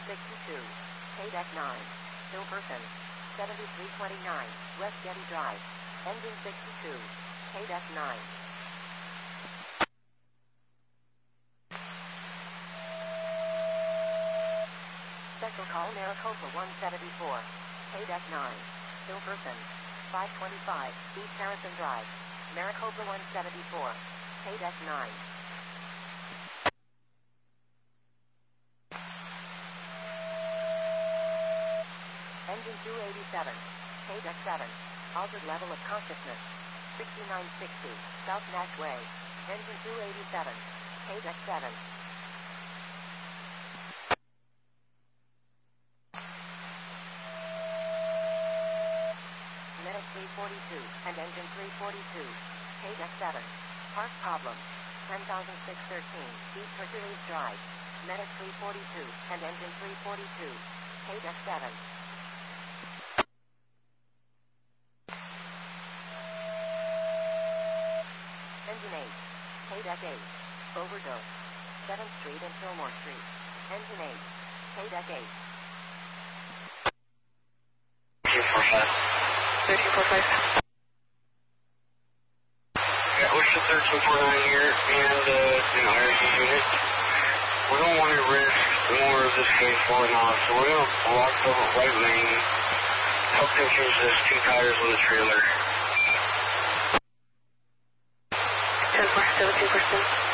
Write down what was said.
62. K-Deck 9. Hilverton. 7329. West Getty Drive. Engine 62. K-Deck 9. Special call Maricopa 174. K-Deck 9. Hilverton. 525. East Harrison Drive. Maricopa 174. K-Deck 9. Engine 287. K-Deck 7. Altered level of consciousness. 6960. South Nash Way. Engine 287. K-Deck 7. Medic 342 and Engine 342. K-Deck 7. Park problem. 10,613. East Hercules Drive. Medic 342 and Engine 342. K-Deck 7. Engine 8. K-Deck 8. Overdose. 7th Street and Fillmore Street. Engine 8. K-Deck 8. 1345. Yeah, what's the 1349 here and an IRG unit? We don't want to risk more of this case falling off, so we're going to block the right lane, help them change those 2 tires on the trailer. 10-4, 17%.